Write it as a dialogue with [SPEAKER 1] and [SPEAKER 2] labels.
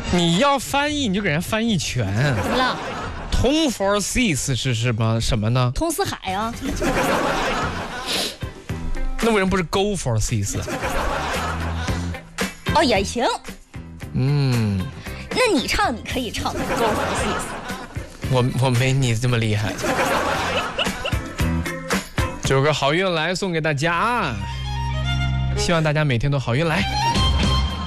[SPEAKER 1] 你要翻译你就给人翻译全。
[SPEAKER 2] 怎么了？
[SPEAKER 1] Tom for seas 是什么呢？
[SPEAKER 2] 通四海啊。
[SPEAKER 1] 那为什么不是 Go for seas？
[SPEAKER 2] 哦，也行。那你唱，你可以唱 Go for seas。
[SPEAKER 1] 我没你这么厉害。这首歌好运来送给大家，希望大家每天都好运来。